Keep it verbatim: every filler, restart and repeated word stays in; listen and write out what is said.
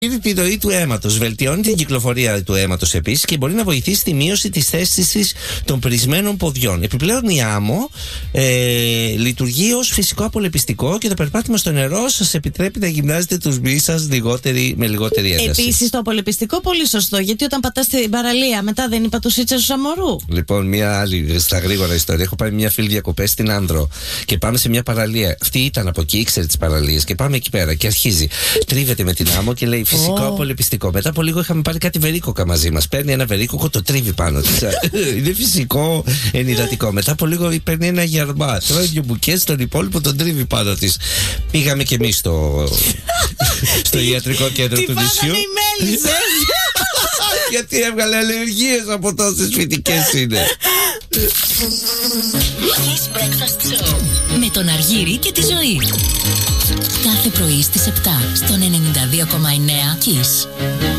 τη ροή του αίματος, βελτιώνει την κυκλοφορία του αίματος επίσης και μπορεί να βοηθήσει στη μείωση της αίσθησης των πρισμένων ποδιών. Επιπλέον, η άμμο ε, λειτουργεί ως φυσικό απολεπιστικό και το περπάτημα στο νερό σας επιτρέπει να γυμνάζετε τους μυς σας λιγότερη, με λιγότερη ένταση. Επίσης, το απολεπιστικό πολύ σωστό, γιατί όταν πατάς στην παραλία, μετά δεν είπα το σίτσα σου Σαμορού. Λοιπόν, μια άλλη στα γρήγορα ιστορία. Έχω πάει μια φίλη διακοπές στην Άνδρο και πάμε σε μια παραλία. Αυτή ήταν από εκεί, ήξερε τις παραλίες και πάμε εκεί πέρα και αρχίζει. Τρίβεται με την άμμο και λέει φυσικό oh. απολεπιστικό. Μετά από λίγο είχαμε πάρει κάτι βερίκοκα μαζί μας. Παίρνει ένα βερίκοκο, το τρίβει πάνω της. Είναι φυσικό ενυδατικό. Μετά από λίγο παίρνει ένα γερμά. Τρώει δύο μπουκές, τον υπόλοιπο τον τρίβει πάνω της. Πήγαμε κι εμείς στο, στο ιατρικό κέντρο του νησιού. Γιατί έβγαλε αλλεργίες από τόσες φυτικές είναι. Kiss Breakfast Show με τον Αργύρη και τη Ζωή. Κάθε πρωί στις επτά στον ενενήντα δύο κόμμα εννέα Kiss.